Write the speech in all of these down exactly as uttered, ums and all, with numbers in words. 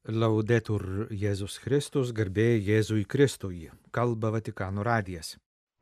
Laudetur Jėzus Kristus, garbė Jėzui Kristui, kalba Vatikano radijas.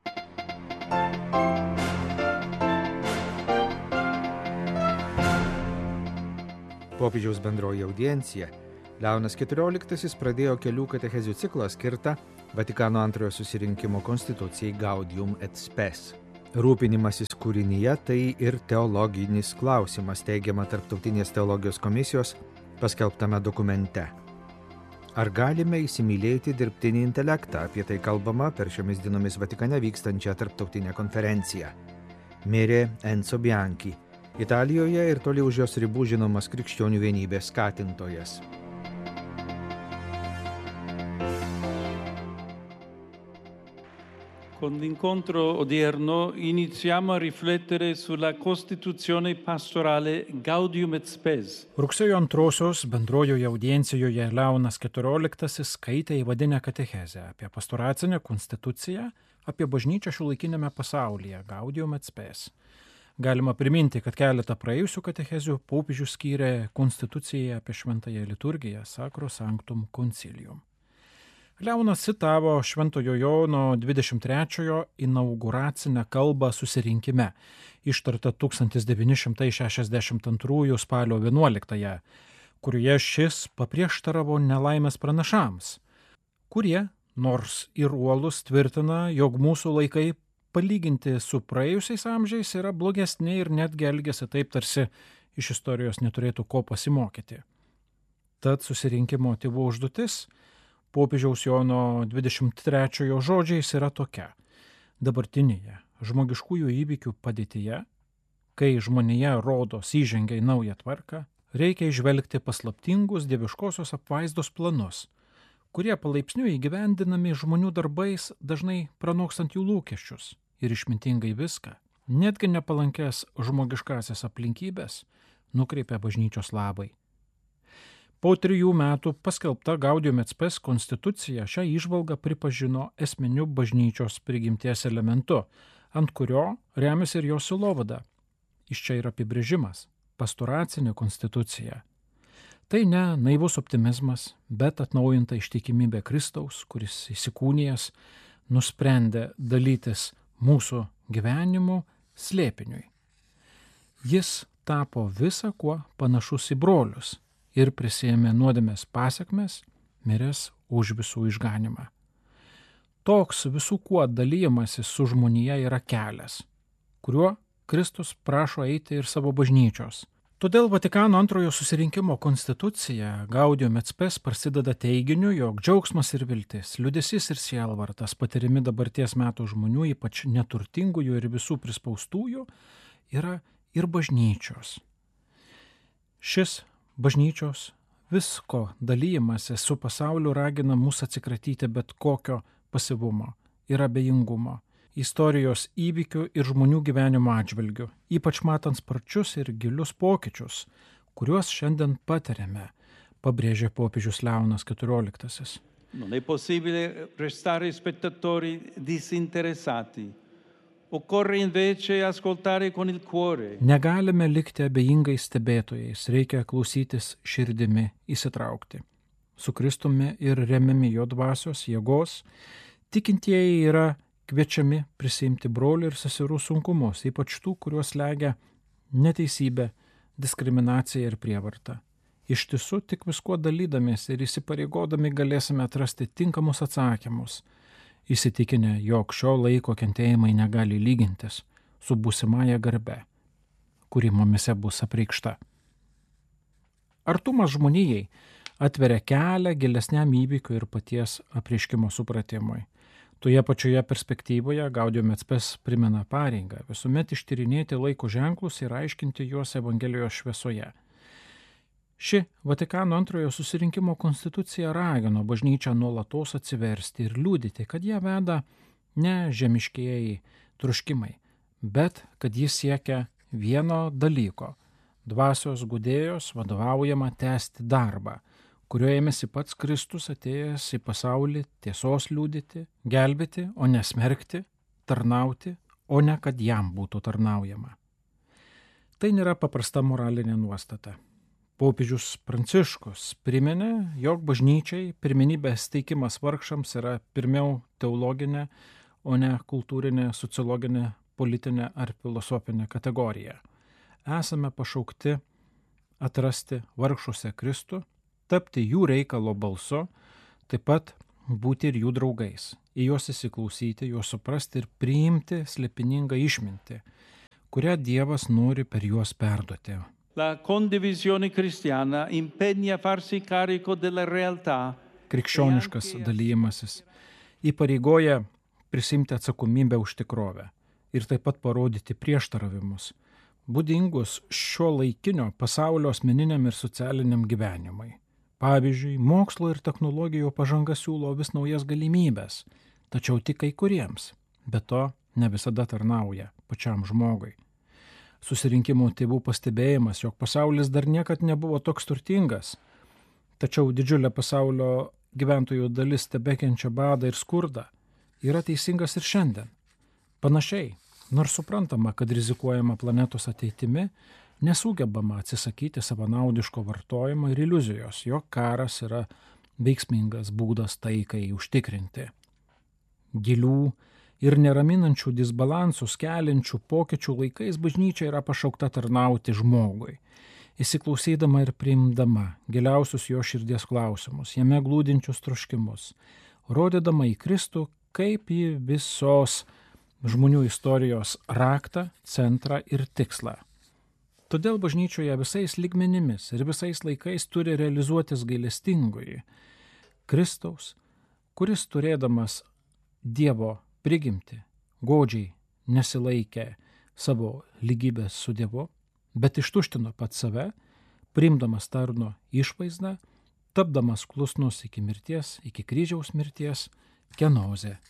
Popiežiaus bendroji audiencija Leonas keturioliktasis pradėjo kelių katechezių ciklą skirtą Vatikano antrojo susirinkimo konstitucijai Gaudium et Spes. Rūpinimasis kūrinyje tai ir teologinis klausimas, teigiama Tarptautinės teologijos komisijos paskelbtame dokumente. Ar galime įsimylėti dirbtinį intelektą? Apie tai kalbama per šiomis dienomis Vatikane vykstančią tarptautinę konferenciją. Mirė Enzo Bianchi, Italijoje ir toli už jos ribų žinomas krikščionių vienybės skatintojas. Con l'incontro odierno iniziamo a riflettere sulla Costituzione pastorale Gaudium et Spes. Rugsėjo antrosios bendrojoje audiencijoje Leonas keturioliktasis skaitė įvadinę katechezę apie pastoracinę konstituciją, apie bažnyčią šiuolaikiniame pasaulyje Gaudium et Spes. Galima priminti, kad keletą praėjusių katechezių popiežius skyrė konstitucijai apie šventąją liturgiją Sacro Sanctum Concilium. Leonas citavo Šventojo Jono dvidešimt trečiojo inauguracinę kalbą susirinkime, ištartą tūkstantis devyni šimtai šešiasdešimt antrųjų spalio vienuoliktąją, kurioje šis paprieštaravo nelaimės pranašams, kurie, nors ir uolus, tvirtina, jog mūsų laikai palyginti su praėjusiais amžiais yra blogesni ir netgi elgiasi taip, tarsi iš istorijos neturėtų ko pasimokyti. Tad susirinkimo tėvų užduotis popiežiaus Jono dvidešimt trečiojo žodžiais yra tokia: dabartinėje žmogiškųjų įvykių padėtyje, kai žmonija rodos įžengia į naują tvarką, reikia įžvelgti paslaptingus dieviškosios apvaizdos planus, kurie palaipsniui įgyvendinami žmonių darbais, dažnai pranokstant jų lūkesčius ir išmintingai viską, netgi nepalankės žmogiškasias aplinkybės, nukreipia bažnyčios labai. Po trijų metų paskelbta Gaudium et Spes konstitucija šią įžvalgą pripažino esminiu bažnyčios prigimties elementu, ant kurio remiasi ir jos sielovada. Iš čia yra apibrėžimas – pastoracinė konstitucija. Tai ne naivus optimizmas, bet atnaujinta ištikimybė Kristaus, kuris įsikūnijęs nusprendė dalytis mūsų gyvenimu slėpiniui. Jis tapo visa kuo panašus į brolius ir prisiėmė nuodėmės pasekmes, miręs už visų išganimą. Toks visų kuo dalyjimasis su žmonija yra kelias, kuriuo Kristus prašo eiti ir savo bažnyčios. Todėl Vatikano antrojo susirinkimo konstitucija Gaudium et Spes prasideda teiginiu, jog džiaugsmas ir viltis, liūdesys ir sielvartas patirimi dabarties metų žmonių, ypač neturtingųjų ir visų prispaustųjų, yra ir bažnyčios. Šis bažnyčios visko dalyjimasis su pasauliu ragina mus atsikratyti bet kokio pasyvumo ir abejingumo, istorijos įvykių ir žmonių gyvenimo atžvilgių, ypač matant sparčius ir gilius pokyčius, kuriuos šiandien patiriame, pabrėžė popiežius Leonas keturioliktasis. Non è possibile restare spettatori disinteressati. Occorre invece ascoltare con il cuore. Negalime likti abejingais stebėtojais, reikia klausytis širdimi, įsitraukti. Su Kristumi ir remiami jo dvasios jėgos, tikintieji yra kviečiami prisiimti brolių ir seserų sunkumus, ypač tų, kuriuos slegia neteisybė, diskriminacija ir prievarta. Iš tiesų, tik viskuo dalydamės ir įsipareigodami galėsime atrasti tinkamus atsakymus, įsitikinę, jog šio laiko kentėjimai negali lygintis su būsimąja garbe, kuri mumise bus apreikšta. Artumas žmonijai atveria kelią gilesniam įvykiui ir paties apreiškimo supratimui. Toje pačioje perspektyvoje Gaudium et Spes primena pareigą visuomet ištyrinėti laiko ženklus ir aiškinti juos Evangelijos šviesoje. Ši Vatikano antrojo susirinkimo konstitucija ragino bažnyčią nuolatos atsiversti ir liudyti, kad ją veda ne žemiškieji troškimai, bet kad jis siekia vieno dalyko – dvasios gudėjos vadovaujama tęsti darbą, kurio ėmėsi pats Kristus atėjęs į pasaulį tiesos liudyti, gelbėti, o ne smerkti, tarnauti, o ne kad jam būtų tarnaujama. Tai nėra paprasta moralinė nuostata. Popiežius Pranciškus priminė, jog bažnyčiai pirmenybės teikimas vargšams yra pirmiau teologinė, o ne kultūrinė, sociologinė, politinė ar filosofinė kategorija. Esame pašaukti atrasti vargšuose Kristų, tapti jų reikalo balsu, taip pat būti ir jų draugais, į juos įsiklausyti, juos suprasti ir priimti slėpiningą išmintį, kurią Dievas nori per juos perduoti. La condivisione cristiana impegna a farsi carico della realtà. Krikščioniškas dalymasis įpareigoja prisimti atsakomybę už tikrovę ir taip pat parodyti prieštaravimus, būdingus šio laikinio pasaulio asmeniniam ir socialiniam gyvenimui. Pavyzdžiui, mokslo ir technologijų pažanga siūlo vis naujas galimybės, tačiau tik kai kuriems, bet to ne visada tarnauja pačiam žmogui. Susirinkimų tėvų pastebėjimas, jog pasaulis dar niekad nebuvo toks turtingas, tačiau didžiulė pasaulio gyventojų dalis tebekenčia badą ir skurdą, yra teisingas ir šiandien. Panašiai, nors suprantama, kad rizikuojama planetos ateitimi, nesugebama atsisakyti savanaudiško vartojimo ir iliuzijos, jog karas yra veiksmingas būdas taikai užtikrinti. Gilių ir neraminančių disbalansų keliančių pokyčių laikais bažnyčia yra pašaukta tarnauti žmogui, įsiklausydama ir priimdama giliausius jo širdies klausimus, jame glūdinčius troškimus, rodydama į Kristų kaip į visos žmonių istorijos raktą, centrą ir tikslą. Todėl bažnyčioje visais lygmenimis ir visais laikais turi realizuotis gailestingoji Kristaus, kuris turėdamas Dievo prigimtį, godžiai nesilaikė savo lygybės su Dievu, bet ištuštino pats save, priimdamas tarno išvaizdą, tapdamas klusnus iki mirties, iki kryžiaus mirties, kenozė.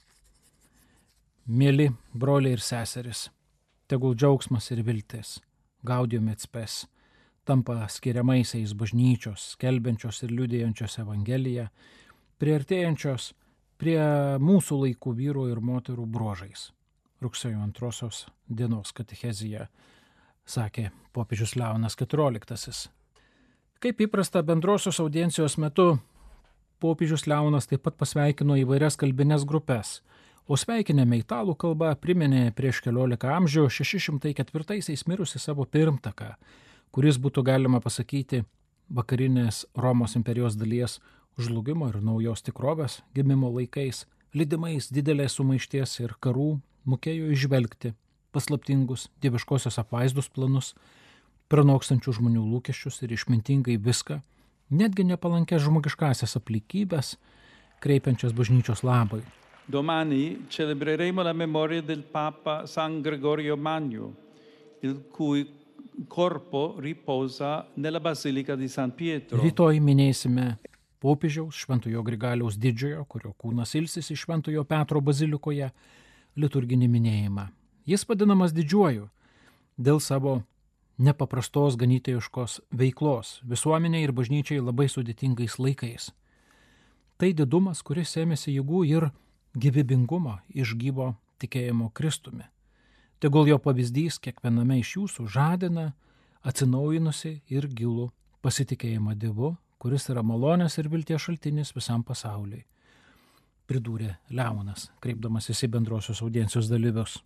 Mėly broliai ir seseris, tegul džiaugsmas ir viltis, Gaudium et Spes, tampa skiriamaisiais bažnyčios, skelbiančios ir liudijančios Evangeliją, priartėjančios prie mūsų laikų vyrų ir moterų bruožais. Rugsėjo antrosios dienos katechezija, sakė popiežius Leonas keturioliktasis. Kaip įprasta bendrosios audiencijos metu, popiežius Leonas taip pat pasveikino įvairias kalbines grupes, o sveikinime italų kalba priminė prieš keliolika amžių šeši šimtai ketvirtaisiais mirusi savo pirmtaką, kuris būtų galima pasakyti vakarinės Romos imperijos dalies žlugimo ir naujos tikrovės gimimo laikais, lydimais didelės sumaišties ir karų, mokėjo įžvelgti paslaptingus dieviškosios apvaizdus planus, pranokstančių žmonių lūkesčius ir išmintingai viską, netgi nepalankęs žmogiškasias aplinkybės, kreipiančias bažnyčios labai. Domani celebreremo la memoria del Papa San Gregorio Magno, il cui corpo riposa nella Basilica di San Pietro. Rytoj minėsime popiežiaus Šventojo Grigaliaus Didžiojo, kurio kūnas ilsisi Šventojo Petro bazilikoje, liturginį minėjimą. Jis vadinamas Didžiuoju dėl savo nepaprastos ganytojiškos veiklos visuomeniai ir bažnyčiai labai sudėtingais laikais. Tai didumas, kuris ėmėsi jėgų ir gyvybingumo iš gyvo tikėjimo Kristumi. Tegul jo pavyzdys kiekviename iš jūsų žadina atsinaujinusi ir gilų pasitikėjimą Dievu, kuris yra malonės ir vilties šaltinis visam pasauliui, pridūrė Leonas, kreipdamasis į bendrosios audiencijos dalyvius.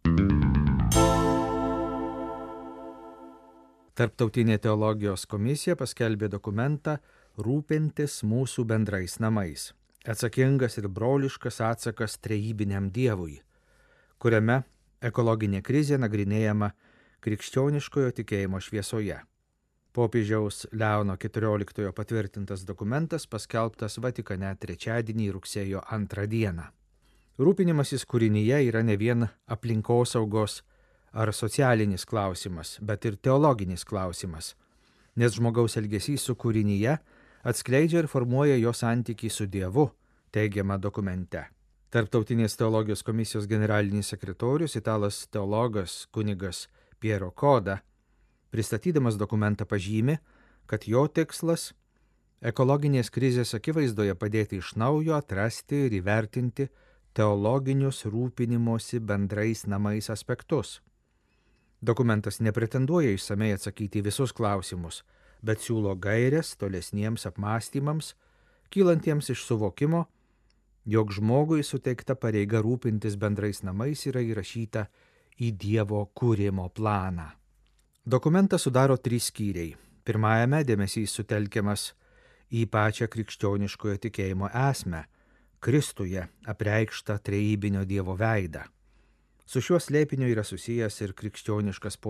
Tarptautinė teologijos komisija paskelbė dokumentą Rūpintis mūsų bendrais namais. Atsakingas ir broliškas atsakas trejybiniam Dievui, kuriame ekologinė krizė nagrinėjama krikščioniškojo tikėjimo šviesoje. Popiežiaus Leono keturioliktojo patvirtintas dokumentas paskelbtas Vatikane trečiadienį rugsėjo antrą dieną. Rūpinimasis kūrinyje yra ne vien aplinkosaugos ar socialinis klausimas, bet ir teologinis klausimas, nes žmogaus elgesys su kūrinyje atskleidžia ir formuoja jo santykį su Dievu, teigiama dokumente. Tarptautinės teologijos komisijos generalinis sekretorius, italas teologas kunigas Piero Koda, pristatydamas dokumentą pažymi, kad jo tikslas ekologinės krizės akivaizdoje padėti iš naujo atrasti ir įvertinti teologinius rūpinimosi bendrais namais aspektus. Dokumentas nepretenduoja išsamei atsakyti visus klausimus, bet siūlo gairės tolesniems apmąstymams, kylantiems iš suvokimo, jog žmogui suteikta pareiga rūpintis bendrais namais yra įrašyta į Dievo kūrimo planą. Dokumentą sudaro trys skyriai. Pirmajame dėmesys sutelkiamas į pačią krikščioniškojo tikėjimo esmę, Kristuje apreikštą trejybinio Dievo veidą. Su šiuo slėpiniu yra susijęs ir krikščioniškas